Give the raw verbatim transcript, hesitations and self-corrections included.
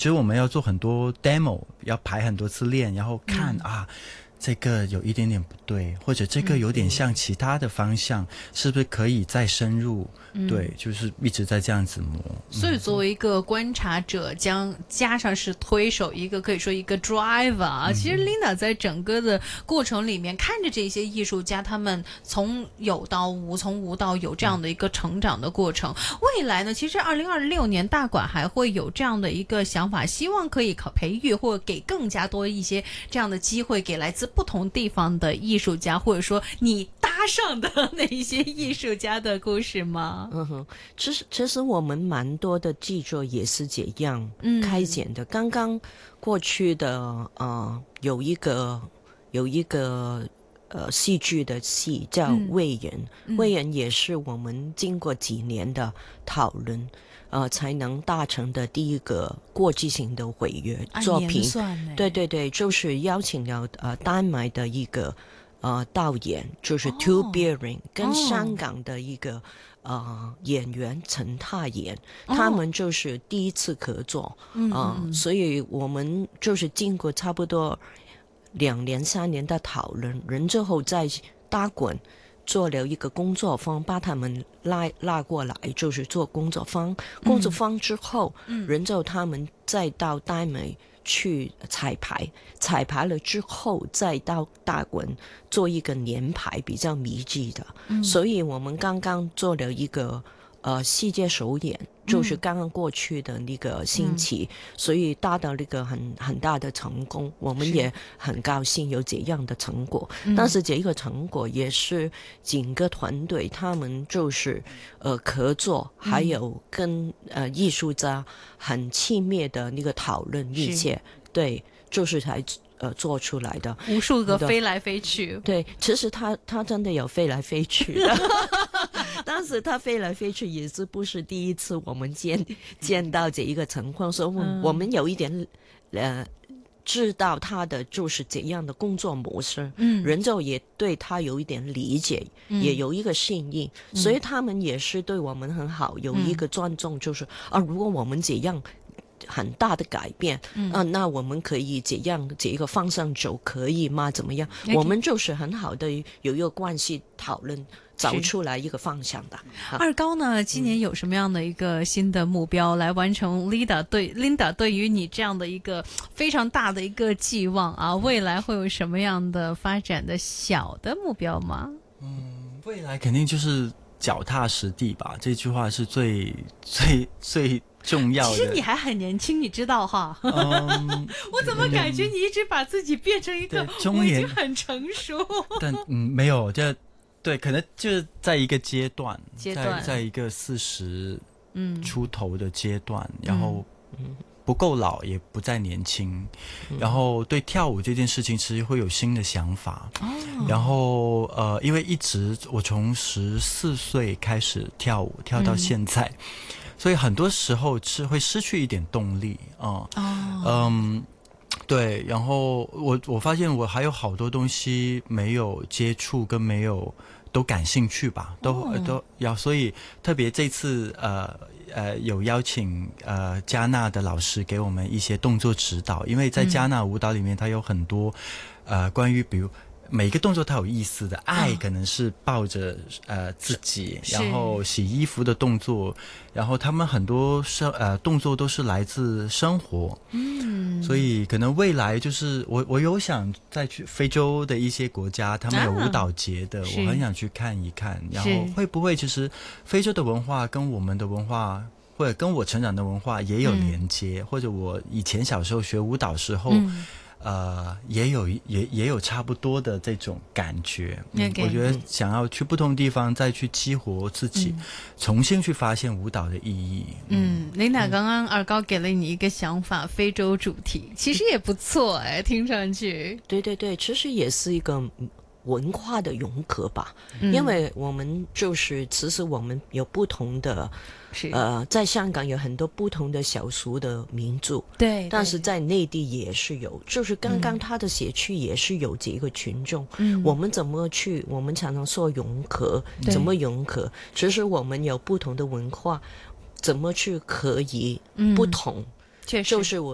就是我们要做很多 demo， 要排很多次练，然后看、嗯、啊这个有一点点不对，或者这个有点像其他的方向、嗯、是不是可以再深入、嗯、对，就是一直在这样子磨。 所以作为一个观察者，将加上是推手，一个可以说一个 driver 啊、嗯、其实 Linda 在整个的过程里面看着这些艺术家他们从有到无，从无到有这样的一个成长的过程、嗯、未来呢，其实二零二六年大馆还会有这样的一个想法，希望可以培育或给更加多一些这样的机会给来自不同地方的艺术家，或者说你搭上的那一些艺术家的故事吗？ 嗯哼，其实其实我们蛮多的制作也是这样开展的。嗯、刚刚过去的呃有一个有一个呃戏剧的戏叫《魏人》，嗯，魏人也是我们经过几年的讨论。呃，才能达成的第一个国际性的毁约作品，对对对，就是邀请了呃丹麦的一个呃导演，就是 Two Beering、哦、跟香港的一个、哦、呃演员陈泰妍、哦，他们就是第一次合作，嗯、呃嗯，所以我们就是经过差不多两年三年的讨论，然之后再打滚。做了一个工作坊，把他们拉拉过来，就是做工作坊。工作坊之后，嗯，然后他们再到丹麦去彩排，彩排了之后再到大馆做一个年排，比较密集的。嗯，所以我们刚刚做了一个呃世界首演，就是刚刚过去的那个星期，嗯、所以达到了一个很很大的成功，我们也很高兴有这样的成果。但是这个成果也是整个团队他们就是呃合作，还有跟呃艺术家很亲密的那个讨论一切，对，就是才。呃，做出来的无数个飞来飞去， 对，其实他他真的有飞来飞去的，但是他飞来飞去也是不是第一次我们见见到这一个情况，所以我们有一点呃知道他的就是怎样的工作模式，嗯，人就也对他有一点理解，嗯、也有一个适应、嗯，所以他们也是对我们很好，有一个尊重，就是、嗯、啊，如果我们这样。很大的改变，嗯啊，那我们可以怎样这一个方向走，可以吗？怎么样？ Okay. 我们就是很好的有一个关系讨论，找出来一个方向的。 二高呢，今年有什么样的一个新的目标、嗯、来完成 Linda 对 Linda 对于你这样的一个非常大的一个寄望啊？未来会有什么样的发展的小的目标吗？ 嗯，未来肯定就是脚踏实地吧，这句话是最最最。重要的。 其实你还很年轻，你知道哈。嗯、我怎么感觉你一直把自己变成一个我已经很成熟？ 但嗯，没有，就对，可能就是在一个阶段， 阶段， 在在一个四十嗯出头的阶段，嗯、然后不够老，也不再年轻，嗯、然后对跳舞这件事情其实会有新的想法。哦、然后呃，因为一直我从十四岁开始跳舞，跳到现在。嗯，所以很多时候是会失去一点动力啊，嗯， oh. 嗯，对，然后我我发现我还有好多东西没有接触跟没有都感兴趣吧，都、oh. 都要，所以特别这次呃呃有邀请呃加纳的老师给我们一些动作指导，因为在加纳舞蹈里面它有很多、嗯、呃关于比如。每个动作它有意思的，爱可能是抱着、嗯、呃自己，然后洗衣服的动作，然后他们很多生呃动作都是来自生活，嗯，所以可能未来就是我我有想再去非洲的一些国家，他们有舞蹈节的，啊、我很想去看一看，然后会不会其实非洲的文化跟我们的文化。或者跟我成长的文化也有连接，嗯、或者我以前小时候学舞蹈时候。嗯呃，也有也也有差不多的这种感觉、嗯 okay. 我觉得想要去不同地方再去激活自己、嗯、重新去发现舞蹈的意义。 嗯，琳达刚刚二高给了你一个想法，非洲主题其实也不错哎，听上去。 对对对，其实也是一个文化的融合吧、嗯、因为我们就是其实我们有不同的呃，在香港有很多不同的小俗的民族， 对， 但是在内地也是有，就是刚刚他的社区也是有这个群众、嗯、我们怎么去我们常常说融合，怎么融合，其实我们有不同的文化，怎么去可以不同、嗯、就是我